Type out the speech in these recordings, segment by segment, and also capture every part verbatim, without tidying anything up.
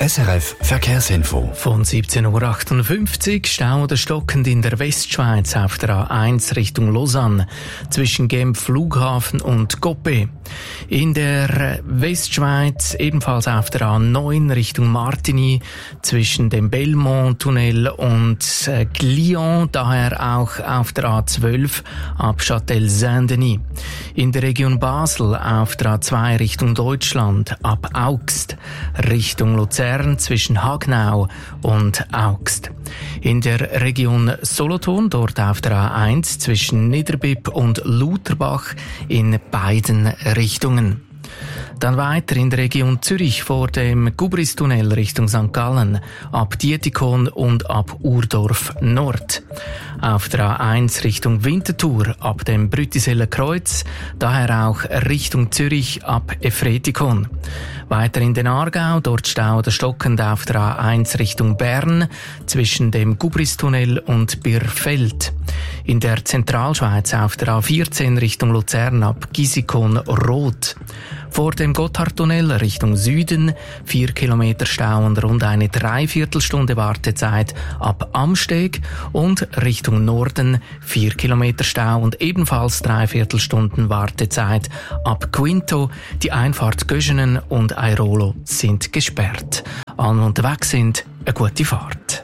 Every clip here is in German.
S R F Verkehrsinfo. Von siebzehn Uhr achtundfünfzig Stau oder stockend in der Westschweiz auf der A eins Richtung Lausanne zwischen Genf Flughafen und Coppet. In der Westschweiz ebenfalls auf der A neun Richtung Martigny zwischen dem Belmont-Tunnel und äh, Glion, daher auch auf der A zwölf ab Châtel-Saint-Denis. In der Region Basel auf der A zwei Richtung Deutschland ab Augst Richtung Luzern zwischen Hagnau und Augst. In der Region Solothurn, dort auf der A eins zwischen Niederbipp und Lutherbach in beiden Richtungen. Dann weiter in der Region Zürich vor dem Gubristunnel Richtung Sankt Gallen, ab Dietikon und ab Urdorf Nord. Auf der A eins Richtung Winterthur ab dem Brütiseller Kreuz, daher auch Richtung Zürich ab Efretikon. Weiter in den Aargau, dort Stau oder stockend auf der A eins Richtung Bern zwischen dem Gubristunnel und Birfeld. In der Zentralschweiz auf der A vierzehn Richtung Luzern ab Gisikon-Roth. Vor dem Gotthardtunnel Richtung Süden vier Kilometer Stau und rund eine Dreiviertelstunde Wartezeit ab Amsteg und Richtung Norden vier Kilometer Stau und ebenfalls Dreiviertelstunden Wartezeit ab Quinto. Die Einfahrt Göschenen und Airolo sind gesperrt. Allen unterwegs sind, eine gute Fahrt.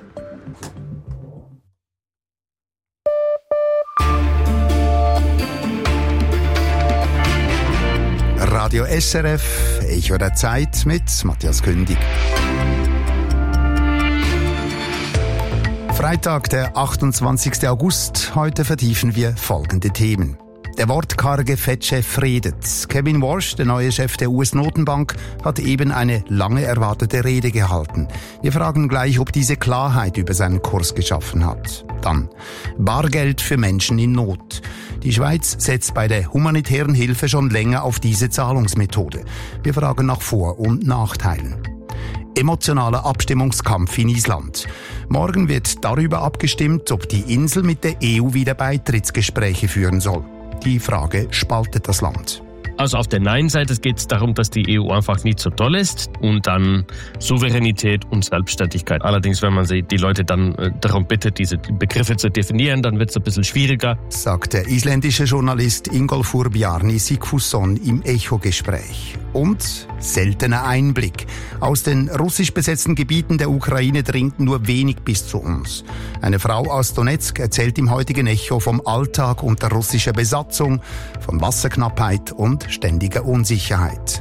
Radio S R F, Echo der Zeit mit Matthias Kündig. Freitag, der achtundzwanzigsten August. Heute vertiefen wir folgende Themen. Der wortkarge Fed-Chef redet. Kevin Warsh, der neue Chef der U S-Notenbank, hat eben eine lange erwartete Rede gehalten. Wir fragen gleich, ob diese Klarheit über seinen Kurs geschaffen hat. Dann Bargeld für Menschen in Not. Die Schweiz setzt bei der humanitären Hilfe schon länger auf diese Zahlungsmethode. Wir fragen nach Vor- und Nachteilen. Emotionaler Abstimmungskampf in Island. Morgen wird darüber abgestimmt, ob die Insel mit der E U wieder Beitrittsgespräche führen soll. Die Frage spaltet das Land. Also auf der Nein-Seite geht es darum, dass die E U einfach nicht so toll ist und dann Souveränität und Selbstständigkeit. Allerdings, wenn man die Leute dann äh, darum bittet, diese Begriffe zu definieren, dann wird es ein bisschen schwieriger. Sagt der isländische Journalist Ingólfur Bjarni Sigfusson im Echo-Gespräch. Und seltener Einblick. Aus den russisch besetzten Gebieten der Ukraine dringt nur wenig bis zu uns. Eine Frau aus Donetsk erzählt im heutigen Echo vom Alltag unter russischer Besatzung, von Wasserknappheit und ständiger Unsicherheit.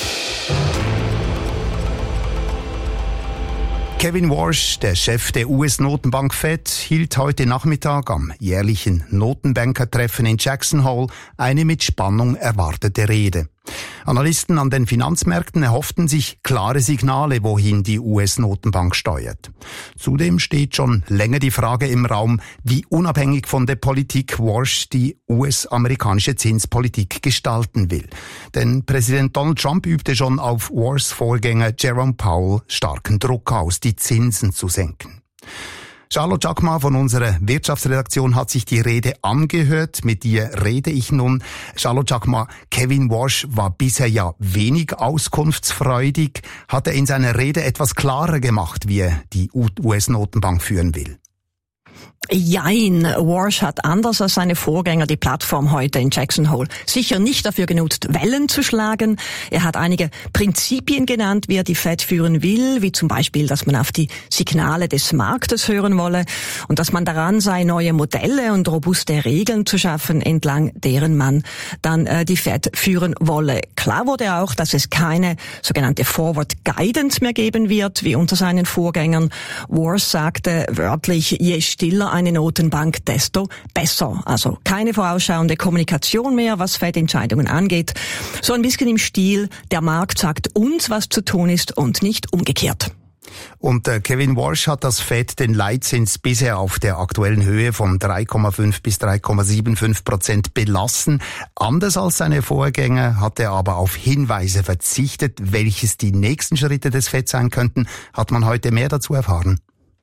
Kevin Warsh, der Chef der U S-Notenbank Fed, hielt heute Nachmittag am jährlichen Notenbankertreffen in Jackson Hole eine mit Spannung erwartete Rede. Analysten an den Finanzmärkten erhofften sich klare Signale, wohin die U S-Notenbank steuert. Zudem steht schon länger die Frage im Raum, wie unabhängig von der Politik Warsh die U S-amerikanische Zinspolitik gestalten will. Denn Präsident Donald Trump übte schon auf Warshs Vorgänger Jerome Powell starken Druck aus, die Zinsen zu senken. Charlotte Jacquemart von unserer Wirtschaftsredaktion hat sich die Rede angehört. Mit ihr rede ich nun. Charlotte Jacquemart, Kevin Warsh war bisher ja wenig auskunftsfreudig. Hat er in seiner Rede etwas klarer gemacht, wie er die U S-Notenbank führen will? Jein, Warsh hat anders als seine Vorgänger die Plattform heute in Jackson Hole sicher nicht dafür genutzt, Wellen zu schlagen. Er hat einige Prinzipien genannt, wie er die Fed führen will, wie zum Beispiel, dass man auf die Signale des Marktes hören wolle und dass man daran sei, neue Modelle und robuste Regeln zu schaffen, entlang deren man dann äh, die Fed führen wolle. Klar wurde auch, dass es keine sogenannte Forward Guidance mehr geben wird, wie unter seinen Vorgängern. Warsh sagte wörtlich, je stiller eine Notenbank, desto besser. Also keine vorausschauende Kommunikation mehr, was Fed-Entscheidungen angeht. So ein bisschen im Stil, der Markt sagt uns, was zu tun ist und nicht umgekehrt. Und äh, Kevin Warsh hat das Fed den Leitzins bisher auf der aktuellen Höhe von drei Komma fünf bis drei Komma fünfundsiebzig Prozent belassen. Anders als seine Vorgänger hat er aber auf Hinweise verzichtet. Welches die nächsten Schritte des Fed sein könnten, hat man heute mehr dazu erfahren.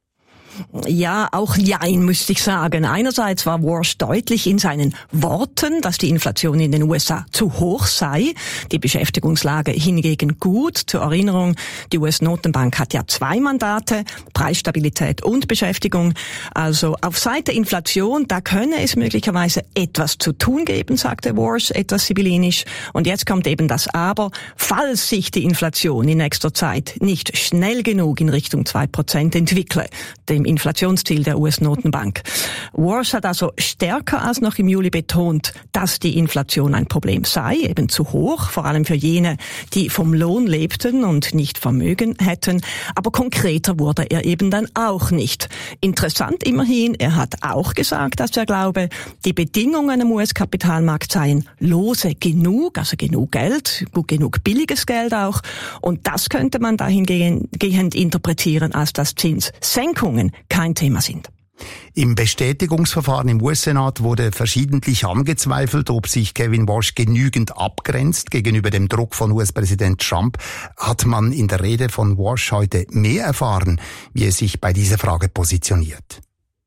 Ja, auch jein, müsste ich sagen. Einerseits war Walsh deutlich in seinen Worten, dass die Inflation in den U S A zu hoch sei, die Beschäftigungslage hingegen gut. Zur Erinnerung, die U S-Notenbank hat ja zwei Mandate, Preisstabilität und Beschäftigung. Also auf Seite Inflation, da könne es möglicherweise etwas zu tun geben, sagte Walsh, etwas sibyllinisch. Und jetzt kommt eben das Aber, falls sich die Inflation in nächster Zeit nicht schnell genug in Richtung zwei Prozent entwickle, dem Inflationsziel der U S-Notenbank. Walsh hat also stärker als noch im Juli betont, dass die Inflation ein Problem sei, eben zu hoch, vor allem für jene, die vom Lohn lebten und nicht Vermögen hätten. Aber konkreter wurde er eben dann auch nicht. Interessant immerhin, er hat auch gesagt, dass er glaube, die Bedingungen am U S-Kapitalmarkt seien lose genug, also genug Geld, gut genug billiges Geld auch. Und das könnte man dahingehend interpretieren, als dass Zinssenkungen kein Thema sind. Im Bestätigungsverfahren im U S-Senat wurde verschiedentlich angezweifelt, ob sich Kevin Walsh genügend abgrenzt gegenüber dem Druck von U S-Präsident Trump. Hat man in der Rede von Walsh heute mehr erfahren, wie er sich bei dieser Frage positioniert?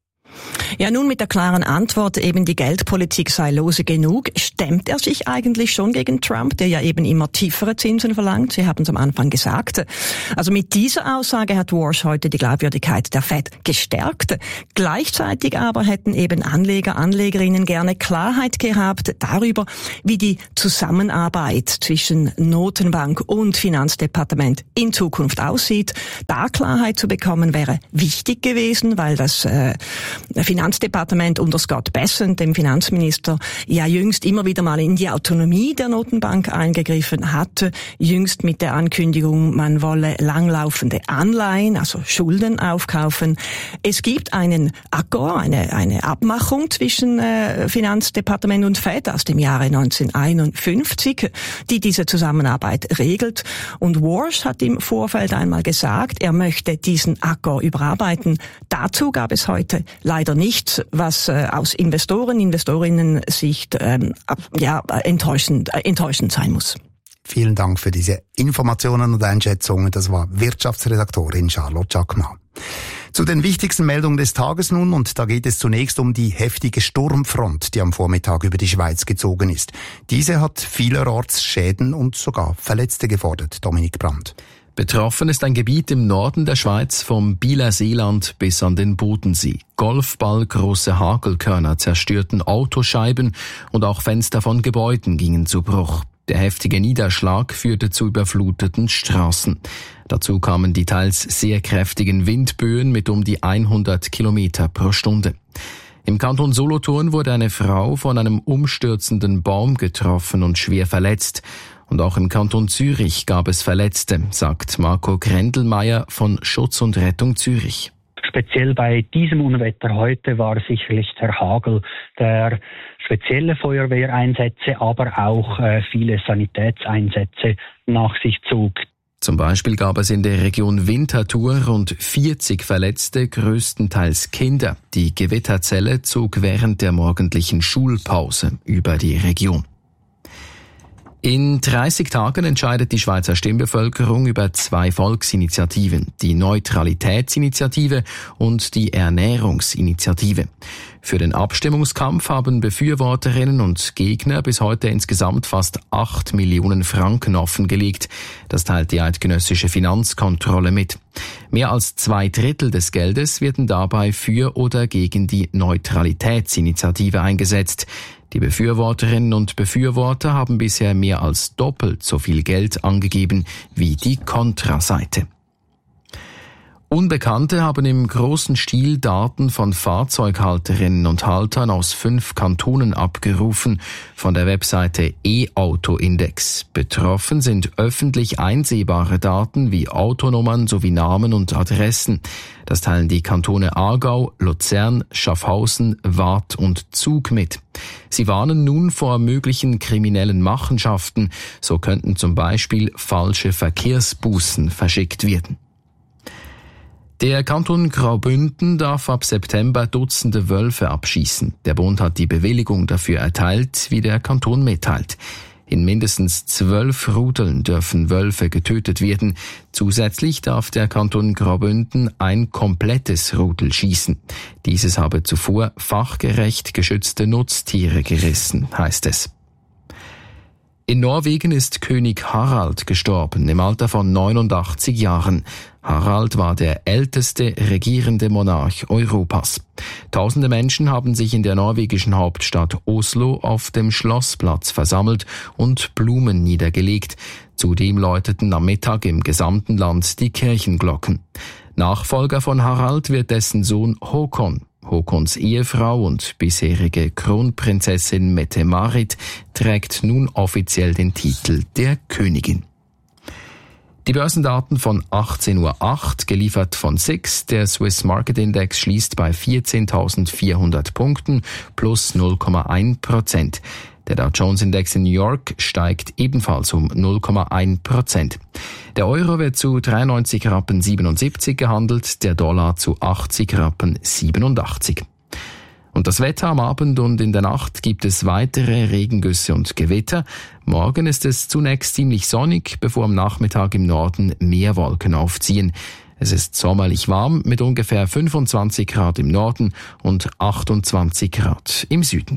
Ja, nun mit der klaren Antwort, eben die Geldpolitik sei lose genug, stemmt er sich eigentlich schon gegen Trump, der ja eben immer tiefere Zinsen verlangt. Sie haben es am Anfang gesagt. Also mit dieser Aussage hat Walsh heute die Glaubwürdigkeit der Fed gestärkt. Gleichzeitig aber hätten eben Anleger, Anlegerinnen gerne Klarheit gehabt darüber, wie die Zusammenarbeit zwischen Notenbank und Finanzdepartement in Zukunft aussieht. Da Klarheit zu bekommen wäre wichtig gewesen, weil das äh, Finanzdepartement unter Scott Bessent, dem Finanzminister, ja jüngst immer wieder mal in die Autonomie der Notenbank eingegriffen hatte. Jüngst mit der Ankündigung, man wolle langlaufende Anleihen, also Schulden aufkaufen. Es gibt einen Akkord, eine, eine Abmachung zwischen äh, Finanzdepartement und Fed aus dem Jahre neunzehnhunderteinundfünfzig, die diese Zusammenarbeit regelt. Und Walsh hat im Vorfeld einmal gesagt, er möchte diesen Akkord überarbeiten. Dazu gab es heute leider nichts, was äh, aus Investoren, Investorinnen-Sicht ähm, ja, enttäuschend, äh, enttäuschend sein muss. Vielen Dank für diese Informationen und Einschätzungen. Das war Wirtschaftsredaktorin Charlotte Jacquemart. Zu den wichtigsten Meldungen des Tages nun, und da geht es zunächst um die heftige Sturmfront, die am Vormittag über die Schweiz gezogen ist. Diese hat vielerorts Schäden und sogar Verletzte gefordert. Dominik Brandt. Betroffen ist ein Gebiet im Norden der Schweiz vom Bieler Seeland bis an den Bodensee. Golfballgroße Hagelkörner zerstörten Autoscheiben und auch Fenster von Gebäuden gingen zu Bruch. Der heftige Niederschlag führte zu überfluteten Straßen. Dazu kamen die teils sehr kräftigen Windböen mit um die hundert Kilometer pro Stunde. Im Kanton Solothurn wurde eine Frau von einem umstürzenden Baum getroffen und schwer verletzt. Und auch im Kanton Zürich gab es Verletzte, sagt Marco Grendelmeier von Schutz und Rettung Zürich. Speziell bei diesem Unwetter heute war sicherlich der Hagel, der spezielle Feuerwehreinsätze, aber auch äh, viele Sanitätseinsätze nach sich zog. Zum Beispiel gab es in der Region Winterthur rund vierzig Verletzte, größtenteils Kinder. Die Gewitterzelle zog während der morgendlichen Schulpause über die Region. In dreißig Tagen entscheidet die Schweizer Stimmbevölkerung über zwei Volksinitiativen, die Neutralitätsinitiative und die Ernährungsinitiative. Für den Abstimmungskampf haben Befürworterinnen und Gegner bis heute insgesamt fast acht Millionen Franken offengelegt. Das teilt die eidgenössische Finanzkontrolle mit. Mehr als zwei Drittel des Geldes werden dabei für oder gegen die Neutralitätsinitiative eingesetzt. Die Befürworterinnen und Befürworter haben bisher mehr als doppelt so viel Geld angegeben wie die Kontraseite. Unbekannte haben im großen Stil Daten von Fahrzeughalterinnen und Haltern aus fünf Kantonen abgerufen von der Webseite E-Auto-Index. Betroffen sind öffentlich einsehbare Daten wie Autonummern sowie Namen und Adressen. Das teilen die Kantone Aargau, Luzern, Schaffhausen, Waadt und Zug mit. Sie warnen nun vor möglichen kriminellen Machenschaften. So könnten zum Beispiel falsche Verkehrsbußen verschickt werden. Der Kanton Graubünden darf ab September Dutzende Wölfe abschießen. Der Bund hat die Bewilligung dafür erteilt, wie der Kanton mitteilt. In mindestens zwölf Rudeln dürfen Wölfe getötet werden. Zusätzlich darf der Kanton Graubünden ein komplettes Rudel schießen. Dieses habe zuvor fachgerecht geschützte Nutztiere gerissen, heißt es. In Norwegen ist König Harald gestorben, im Alter von neunundachtzig Jahren. Harald war der älteste regierende Monarch Europas. Tausende Menschen haben sich in der norwegischen Hauptstadt Oslo auf dem Schlossplatz versammelt und Blumen niedergelegt. Zudem läuteten am Mittag im gesamten Land die Kirchenglocken. Nachfolger von Harald wird dessen Sohn Håkon. Håkons Ehefrau und bisherige Kronprinzessin Mette-Marit trägt nun offiziell den Titel der Königin. Die Börsendaten von achtzehn Uhr acht, geliefert von S I X. Der Swiss Market Index schließt bei vierzehntausendvierhundert Punkten plus null Komma eins Prozent. Der Dow Jones Index in New York steigt ebenfalls um null Komma eins Prozent. Der Euro wird zu dreiundneunzig Rappen siebenundsiebzig gehandelt, der Dollar zu achtzig Rappen siebenundachtzig. Und das Wetter am Abend und in der Nacht gibt es weitere Regengüsse und Gewitter. Morgen ist es zunächst ziemlich sonnig, bevor am Nachmittag im Norden mehr Wolken aufziehen. Es ist sommerlich warm mit ungefähr fünfundzwanzig Grad im Norden und achtundzwanzig Grad im Süden.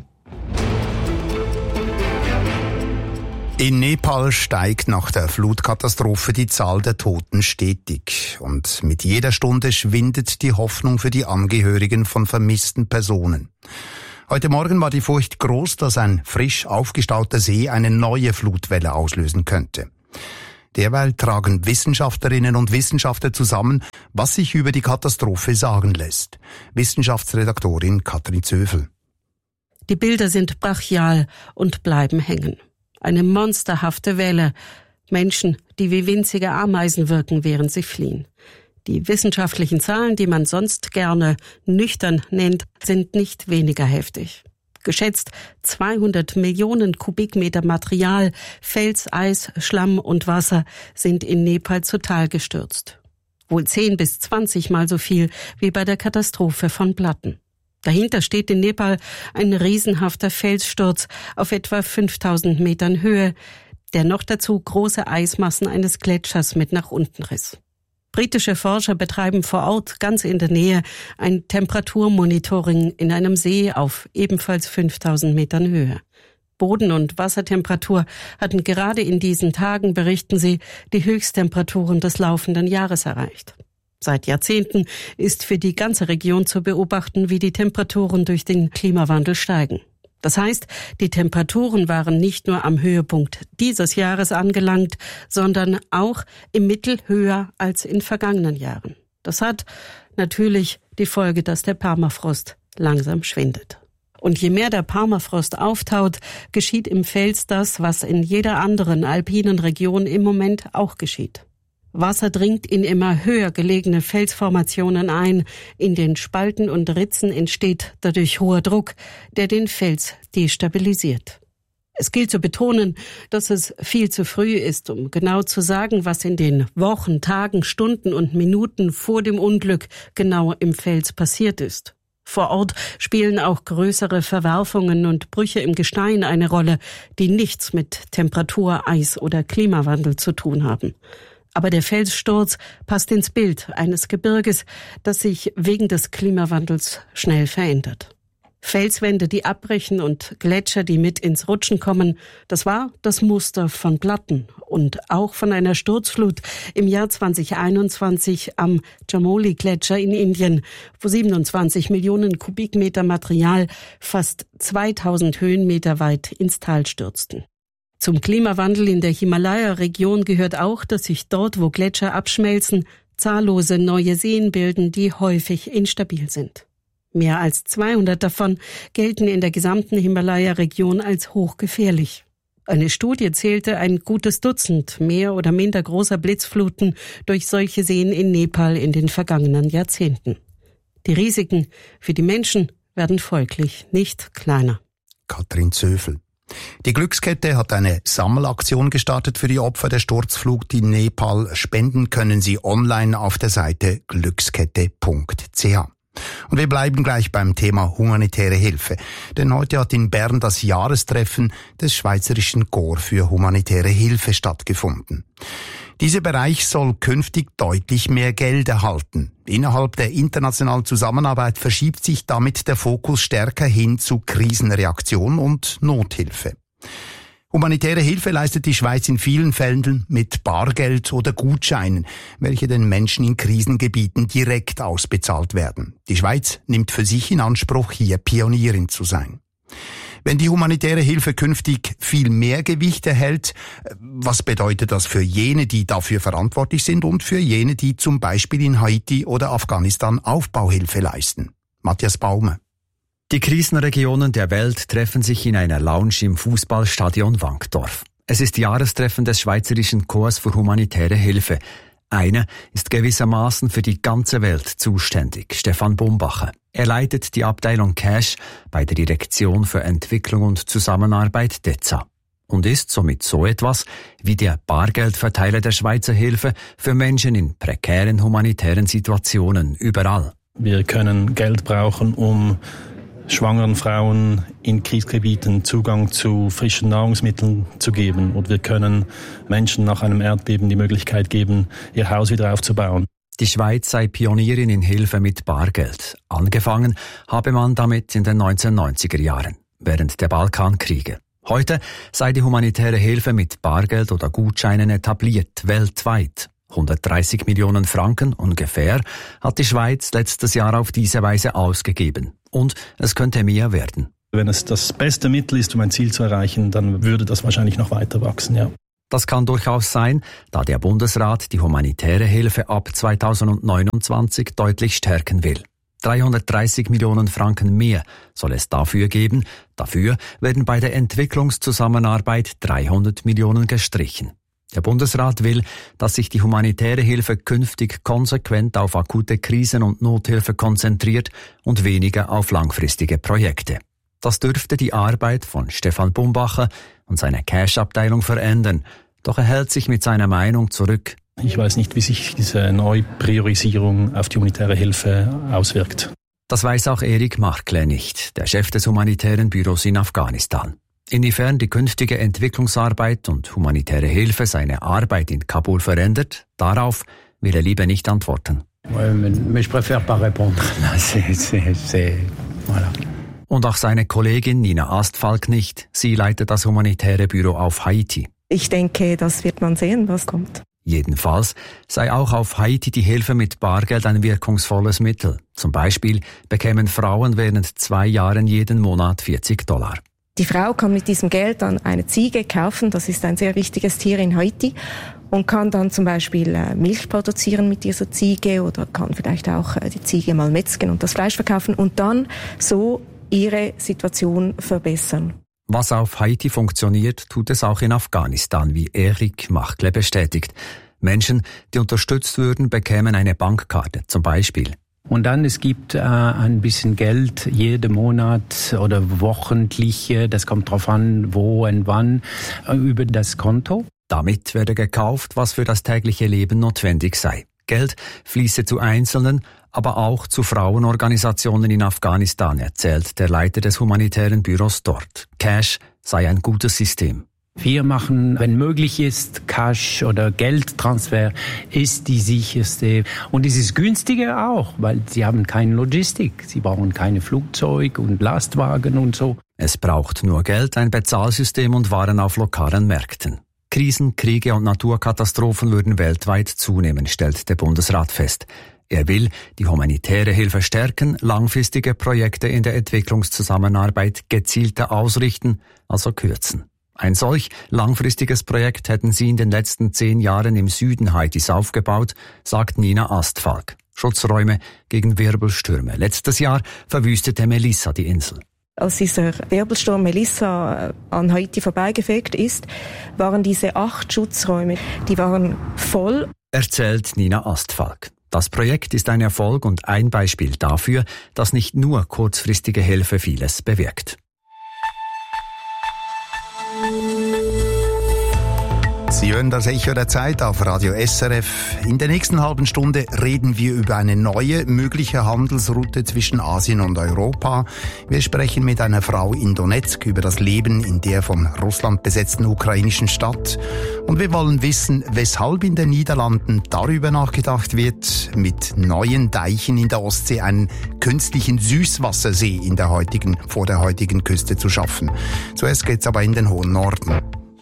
In Nepal steigt nach der Flutkatastrophe die Zahl der Toten stetig. Und mit jeder Stunde schwindet die Hoffnung für die Angehörigen von vermissten Personen. Heute Morgen war die Furcht groß, dass ein frisch aufgestauter See eine neue Flutwelle auslösen könnte. Derweil tragen Wissenschaftlerinnen und Wissenschaftler zusammen, was sich über die Katastrophe sagen lässt. Wissenschaftsredaktorin Katrin Zöfel. Die Bilder sind brachial und bleiben hängen. Eine monsterhafte Welle. Menschen, die wie winzige Ameisen wirken, während sie fliehen. Die wissenschaftlichen Zahlen, die man sonst gerne nüchtern nennt, sind nicht weniger heftig. Geschätzt zweihundert Millionen Kubikmeter Material, Fels, Eis, Schlamm und Wasser sind in Nepal zu Tal gestürzt. Wohl zehn bis zwanzig Mal so viel wie bei der Katastrophe von Platten. Dahinter steht in Nepal ein riesenhafter Felssturz auf etwa fünftausend Metern Höhe, der noch dazu große Eismassen eines Gletschers mit nach unten riss. Britische Forscher betreiben vor Ort ganz in der Nähe ein Temperaturmonitoring in einem See auf ebenfalls fünftausend Metern Höhe. Boden- und Wassertemperatur hatten gerade in diesen Tagen, berichten sie, die Höchsttemperaturen des laufenden Jahres erreicht. Seit Jahrzehnten ist für die ganze Region zu beobachten, wie die Temperaturen durch den Klimawandel steigen. Das heißt, die Temperaturen waren nicht nur am Höhepunkt dieses Jahres angelangt, sondern auch im Mittel höher als in vergangenen Jahren. Das hat natürlich die Folge, dass der Permafrost langsam schwindet. Und je mehr der Permafrost auftaut, geschieht im Fels das, was in jeder anderen alpinen Region im Moment auch geschieht. Wasser dringt in immer höher gelegene Felsformationen ein. In den Spalten und Ritzen entsteht dadurch hoher Druck, der den Fels destabilisiert. Es gilt zu betonen, dass es viel zu früh ist, um genau zu sagen, was in den Wochen, Tagen, Stunden und Minuten vor dem Unglück genau im Fels passiert ist. Vor Ort spielen auch größere Verwerfungen und Brüche im Gestein eine Rolle, die nichts mit Temperatur, Eis oder Klimawandel zu tun haben. Aber der Felssturz passt ins Bild eines Gebirges, das sich wegen des Klimawandels schnell verändert. Felswände, die abbrechen und Gletscher, die mit ins Rutschen kommen, das war das Muster von Platten und auch von einer Sturzflut im Jahr zweitausendeinundzwanzig am Chamoli-Gletscher in Indien, wo siebenundzwanzig Millionen Kubikmeter Material fast zweitausend Höhenmeter weit ins Tal stürzten. Zum Klimawandel in der Himalaya-Region gehört auch, dass sich dort, wo Gletscher abschmelzen, zahllose neue Seen bilden, die häufig instabil sind. Mehr als zweihundert davon gelten in der gesamten Himalaya-Region als hochgefährlich. Eine Studie zählte ein gutes Dutzend mehr oder minder großer Blitzfluten durch solche Seen in Nepal in den vergangenen Jahrzehnten. Die Risiken für die Menschen werden folglich nicht kleiner. Katrin Zöfel. Die Glückskette hat eine Sammelaktion gestartet für die Opfer der Sturzflut in Nepal. Spenden können Sie online auf der Seite glückskette punkt c h. Und wir bleiben gleich beim Thema humanitäre Hilfe. Denn heute hat in Bern das Jahrestreffen des Schweizerischen Korps für humanitäre Hilfe stattgefunden. Dieser Bereich soll künftig deutlich mehr Geld erhalten. Innerhalb der internationalen Zusammenarbeit verschiebt sich damit der Fokus stärker hin zu Krisenreaktion und Nothilfe. Humanitäre Hilfe leistet die Schweiz in vielen Fällen mit Bargeld oder Gutscheinen, welche den Menschen in Krisengebieten direkt ausbezahlt werden. Die Schweiz nimmt für sich in Anspruch, hier Pionierin zu sein. Wenn die humanitäre Hilfe künftig viel mehr Gewicht erhält, was bedeutet das für jene, die dafür verantwortlich sind und für jene, die zum Beispiel in Haiti oder Afghanistan Aufbauhilfe leisten? Matthias Baume. Die Krisenregionen der Welt treffen sich in einer Lounge im Fußballstadion Wankdorf. Es ist Jahrestreffen des Schweizerischen Korps für humanitäre Hilfe. Einer ist gewissermaßen für die ganze Welt zuständig, Stefan Bumbacher. Er leitet die Abteilung Cash bei der Direktion für Entwicklung und Zusammenarbeit D E Z A und ist somit so etwas wie der Bargeldverteiler der Schweizer Hilfe für Menschen in prekären humanitären Situationen überall. Wir können Geld brauchen, um schwangeren Frauen in Kriegsgebieten Zugang zu frischen Nahrungsmitteln zu geben. Und wir können Menschen nach einem Erdbeben die Möglichkeit geben, ihr Haus wieder aufzubauen. Die Schweiz sei Pionierin in Hilfe mit Bargeld. Angefangen habe man damit in den neunzehnhundertneunziger Jahren, während der Balkankriege. Heute sei die humanitäre Hilfe mit Bargeld oder Gutscheinen etabliert, weltweit. hundertdreißig Millionen Franken ungefähr hat die Schweiz letztes Jahr auf diese Weise ausgegeben. Und es könnte mehr werden. Wenn es das beste Mittel ist, um ein Ziel zu erreichen, dann würde das wahrscheinlich noch weiter wachsen, ja. Das kann durchaus sein, da der Bundesrat die humanitäre Hilfe ab zweitausendneunundzwanzig deutlich stärken will. dreihundertdreißig Millionen Franken mehr soll es dafür geben. Dafür werden bei der Entwicklungszusammenarbeit dreihundert Millionen gestrichen. Der Bundesrat will, dass sich die humanitäre Hilfe künftig konsequent auf akute Krisen und Nothilfe konzentriert und weniger auf langfristige Projekte. Das dürfte die Arbeit von Stefan Bumbacher und seiner Cash-Abteilung verändern, doch er hält sich mit seiner Meinung zurück. Ich weiß nicht, wie sich diese Neupriorisierung auf die humanitäre Hilfe auswirkt. Das weiß auch Erik Markle nicht, der Chef des humanitären Büros in Afghanistan. Inwiefern die künftige Entwicklungsarbeit und humanitäre Hilfe seine Arbeit in Kabul verändert, darauf will er lieber nicht antworten. Und auch seine Kollegin Nina Astfalk nicht. Sie leitet das humanitäre Büro auf Haiti. Ich denke, das wird man sehen, was kommt. Jedenfalls sei auch auf Haiti die Hilfe mit Bargeld ein wirkungsvolles Mittel. Zum Beispiel bekämen Frauen während zwei Jahren jeden Monat vierzig Dollar. Die Frau kann mit diesem Geld dann eine Ziege kaufen, das ist ein sehr wichtiges Tier in Haiti, und kann dann zum Beispiel Milch produzieren mit dieser Ziege oder kann vielleicht auch die Ziege mal metzgen und das Fleisch verkaufen und dann so ihre Situation verbessern. Was auf Haiti funktioniert, tut es auch in Afghanistan, wie Erik Markle bestätigt. Menschen, die unterstützt würden, bekämen eine Bankkarte zum Beispiel. Und dann, es gibt äh, ein bisschen Geld jeden Monat oder wochentlich, das kommt drauf an, wo und wann, äh, über das Konto. Damit werde gekauft, was für das tägliche Leben notwendig sei. Geld fließe zu Einzelnen, aber auch zu Frauenorganisationen in Afghanistan, erzählt der Leiter des humanitären Büros dort. Cash sei ein gutes System. Wir machen, wenn möglich ist, Cash oder Geldtransfer ist die sicherste. Und es ist günstiger auch, weil sie haben keine Logistik. Sie brauchen keine Flugzeug und Lastwagen und so. Es braucht nur Geld, ein Bezahlsystem und Waren auf lokalen Märkten. Krisen, Kriege und Naturkatastrophen würden weltweit zunehmen, stellt der Bundesrat fest. Er will die humanitäre Hilfe stärken, langfristige Projekte in der Entwicklungszusammenarbeit gezielter ausrichten, also kürzen. Ein solch langfristiges Projekt hätten sie in den letzten zehn Jahren im Süden Haitis aufgebaut, sagt Nina Astfalk. Schutzräume gegen Wirbelstürme. Letztes Jahr verwüstete Melissa die Insel. Als dieser Wirbelsturm Melissa an Haiti vorbeigefegt ist, waren diese acht Schutzräume, die waren voll. Erzählt Nina Astfalk. Das Projekt ist ein Erfolg und ein Beispiel dafür, dass nicht nur kurzfristige Hilfe vieles bewirkt. Sie hören das Echo der Zeit auf Radio S R F. In der nächsten halben Stunde reden wir über eine neue mögliche Handelsroute zwischen Asien und Europa. Wir sprechen mit einer Frau in Donetsk über das Leben in der von Russland besetzten ukrainischen Stadt. Und wir wollen wissen, weshalb in den Niederlanden darüber nachgedacht wird, mit neuen Deichen in der Ostsee einen künstlichen Süßwassersee in der heutigen, vor der heutigen Küste zu schaffen. Zuerst geht's aber in den hohen Norden.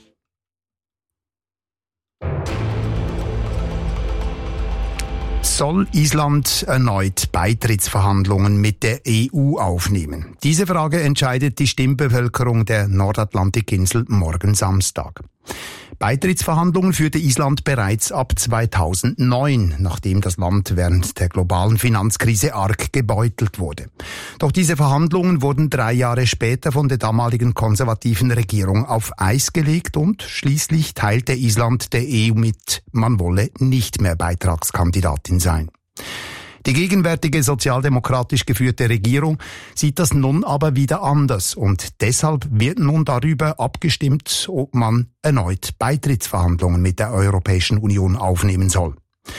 Soll Island erneut Beitrittsverhandlungen mit der E U aufnehmen? Diese Frage entscheidet die Stimmbevölkerung der Nordatlantikinsel morgen Samstag. Beitrittsverhandlungen führte Island bereits ab zweitausendneun, nachdem das Land während der globalen Finanzkrise arg gebeutelt wurde. Doch diese Verhandlungen wurden drei Jahre später von der damaligen konservativen Regierung auf Eis gelegt und schließlich teilte Island der E U mit, man wolle nicht mehr Beitragskandidatin sein. Die gegenwärtige sozialdemokratisch geführte Regierung sieht das nun aber wieder anders und deshalb wird nun darüber abgestimmt, ob man erneut Beitrittsverhandlungen mit der Europäischen Union aufnehmen soll.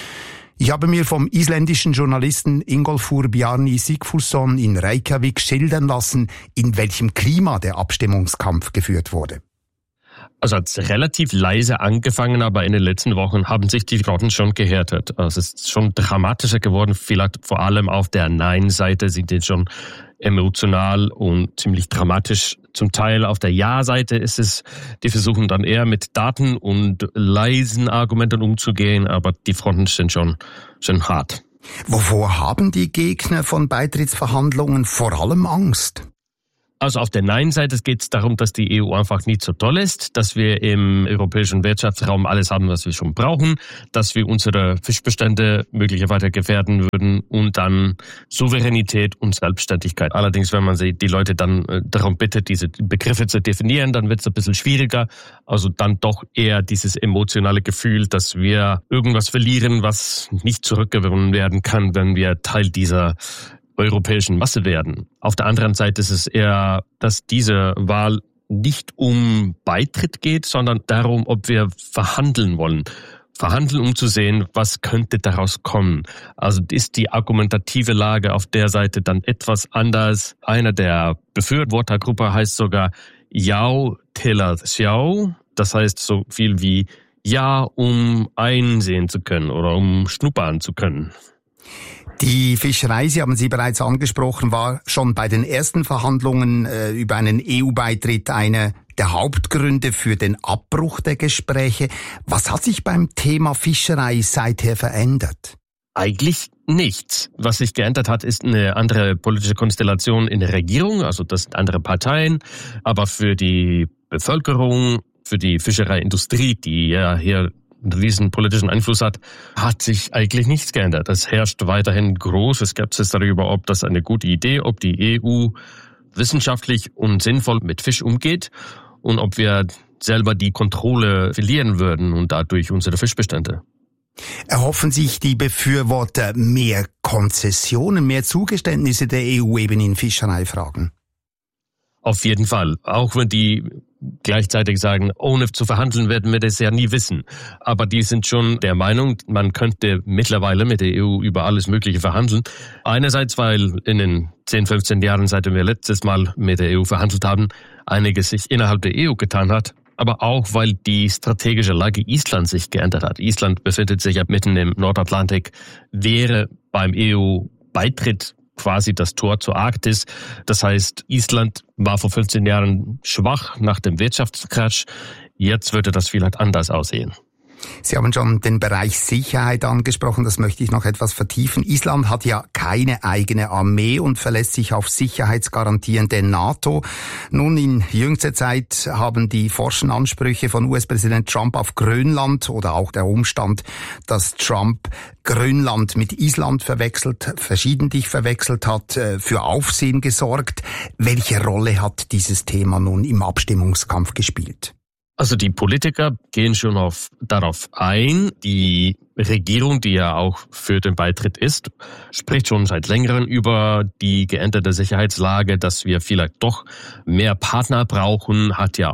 Ich habe mir vom isländischen Journalisten Ingolfur Bjarni Sigfússon in Reykjavik schildern lassen, in welchem Klima der Abstimmungskampf geführt wurde. Also hat es relativ leise angefangen, aber in den letzten Wochen haben sich die Fronten schon gehärtet. Also es ist schon dramatischer geworden, vielleicht vor allem auf der Nein-Seite sind die schon emotional und ziemlich dramatisch. Zum Teil auf der Ja-Seite ist es, die versuchen dann eher mit Daten und leisen Argumenten umzugehen, aber die Fronten sind schon, schon hart. Wovor haben die Gegner von Beitrittsverhandlungen vor allem Angst? Also auf der Nein-Seite geht es darum, dass die E U einfach nicht so toll ist, dass wir im europäischen Wirtschaftsraum alles haben, was wir schon brauchen, dass wir unsere Fischbestände möglicherweise gefährden würden und dann Souveränität und Selbstständigkeit. Allerdings, wenn man die Leute dann darum bittet, diese Begriffe zu definieren, dann wird es ein bisschen schwieriger. Also dann doch eher dieses emotionale Gefühl, dass wir irgendwas verlieren, was nicht zurückgewonnen werden kann, wenn wir Teil dieser europäischen Masse werden. Auf der anderen Seite ist es eher, dass diese Wahl nicht um Beitritt geht, sondern darum, ob wir verhandeln wollen. Verhandeln, um zu sehen, was könnte daraus kommen. Also ist die argumentative Lage auf der Seite dann etwas anders. Einer der Befürwortergruppe heißt sogar Jau Tela Sjau. Das heißt so viel wie Ja, um einsehen zu können oder um schnuppern zu können. Die Fischerei, Sie haben sie bereits angesprochen, war schon bei den ersten Verhandlungen äh, über einen E U-Beitritt eine der Hauptgründe für den Abbruch der Gespräche. Was hat sich beim Thema Fischerei seither verändert? Eigentlich nichts. Was sich geändert hat, ist eine andere politische Konstellation in der Regierung, also das sind andere Parteien, aber für die Bevölkerung, für die Fischereiindustrie, die ja hier einen riesen politischen Einfluss hat, hat sich eigentlich nichts geändert. Es herrscht weiterhin große Skepsis darüber, ob das eine gute Idee, ob die E U wissenschaftlich und sinnvoll mit Fisch umgeht und ob wir selber die Kontrolle verlieren würden und dadurch unsere Fischbestände. Erhoffen sich die Befürworter mehr Konzessionen, mehr Zugeständnisse der E U eben in Fischereifragen? Auf jeden Fall. Auch wenn die gleichzeitig sagen, ohne zu verhandeln werden wir das ja nie wissen. Aber die sind schon der Meinung, man könnte mittlerweile mit der E U über alles Mögliche verhandeln. Einerseits, weil in den zehn, fünfzehn Jahren, seit wir letztes Mal mit der E U verhandelt haben, einiges sich innerhalb der E U getan hat. Aber auch, weil die strategische Lage Islands sich geändert hat. Island befindet sich ja mitten im Nordatlantik, wäre beim E U-Beitritt quasi das Tor zur Arktis. Das heißt, Island war vor fünfzehn Jahren schwach nach dem Wirtschaftscrash. Jetzt würde das vielleicht anders aussehen. Sie haben schon den Bereich Sicherheit angesprochen, das möchte ich noch etwas vertiefen. Island hat ja keine eigene Armee und verlässt sich auf Sicherheitsgarantien der NATO. Nun, in jüngster Zeit haben die forschen Ansprüche von U S-Präsident Trump auf Grönland oder auch der Umstand, dass Trump Grönland mit Island verwechselt, verschiedentlich verwechselt hat, für Aufsehen gesorgt. Welche Rolle hat dieses Thema nun im Abstimmungskampf gespielt? Also die Politiker gehen schon auf, darauf ein. Die Regierung, die ja auch für den Beitritt ist, spricht schon seit längerem über die geänderte Sicherheitslage, dass wir vielleicht doch mehr Partner brauchen, hat ja auch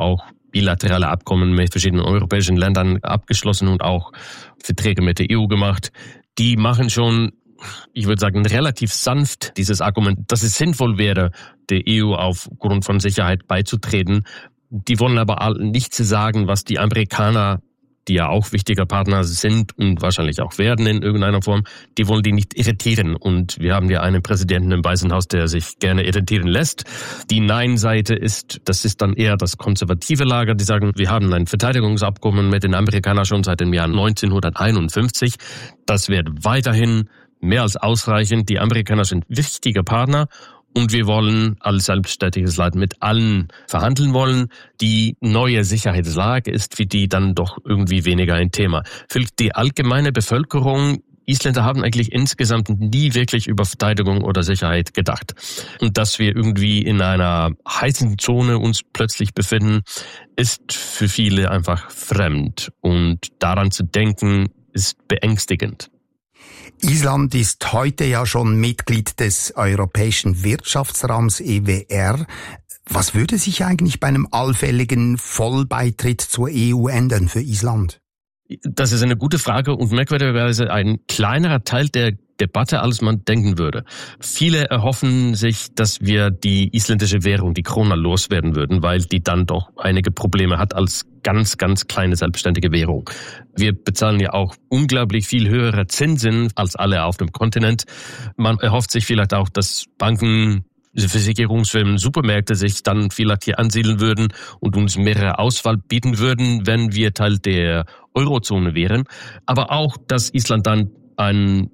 bilaterale Abkommen mit verschiedenen europäischen Ländern abgeschlossen und auch Verträge mit der E U gemacht. Die machen schon, ich würde sagen, relativ sanft dieses Argument, dass es sinnvoll wäre, der E U aufgrund von Sicherheit beizutreten. Die wollen aber nichts sagen, was die Amerikaner, die ja auch wichtiger Partner sind und wahrscheinlich auch werden in irgendeiner Form, die wollen die nicht irritieren. Und wir haben ja einen Präsidenten im Weißen Haus, der sich gerne irritieren lässt. Die Nein-Seite ist, das ist dann eher das konservative Lager, die sagen, wir haben ein Verteidigungsabkommen mit den Amerikanern schon seit dem Jahr neunzehnhunderteinundfünfzig. Das wird weiterhin mehr als ausreichend. Die Amerikaner sind wichtige Partner. Und wir wollen als selbstständiges Land mit allen verhandeln wollen. Die neue Sicherheitslage ist für die dann doch irgendwie weniger ein Thema. Für die allgemeine Bevölkerung, Isländer haben eigentlich insgesamt nie wirklich über Verteidigung oder Sicherheit gedacht. Und dass wir irgendwie in einer heißen Zone uns plötzlich befinden, ist für viele einfach fremd. Und daran zu denken, ist beängstigend. Island ist heute ja schon Mitglied des Europäischen Wirtschaftsraums E W R. Was würde sich eigentlich bei einem allfälligen Vollbeitritt zur E U ändern für Island? Das ist eine gute Frage und merkwürdigerweise ein kleinerer Teil der Debatte, als man denken würde. Viele erhoffen sich, dass wir die isländische Währung, die Krona, loswerden würden, weil die dann doch einige Probleme hat als ganz, ganz kleine selbstständige Währung. Wir bezahlen ja auch unglaublich viel höhere Zinsen als alle auf dem Kontinent. Man erhofft sich vielleicht auch, dass Banken, Versicherungsfirmen, Supermärkte sich dann vielleicht hier ansiedeln würden und uns mehrere Auswahl bieten würden, wenn wir Teil der Eurozone wären. Aber auch, dass Island dann ein